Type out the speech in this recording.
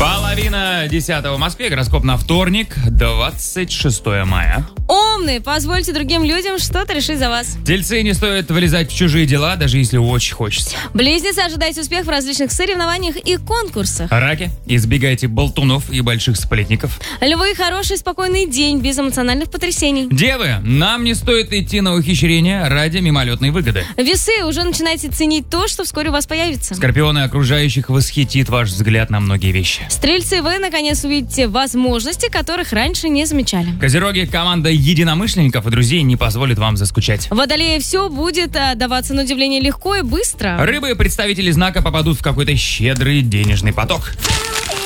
Половина 10 в Москве. Гороскоп на вторник, 26 мая. Умные, позвольте другим людям что-то решить за вас. Тельцы, не стоит влезать в чужие дела, даже если очень хочется. Близнецы, ожидайте успех в различных соревнованиях и конкурсах. Раки, избегайте болтунов и больших сплетников. Львы, хороший спокойный день, без эмоциональных потрясений. Девы, нам не стоит идти на ухищрение ради мимолетной выгоды. Весы, уже начинайте ценить то, что вскоре у вас появится. Скорпионы, окружающих восхитит ваш взгляд на многие вещи. Стрельцы, вы наконец увидите возможности, которых раньше не замечали. Козероги, команда единомышленников и друзей не позволит вам заскучать. Водолеи, все будет даваться на удивление легко и быстро. Рыбы, представители знака попадут в какой-то щедрый денежный поток.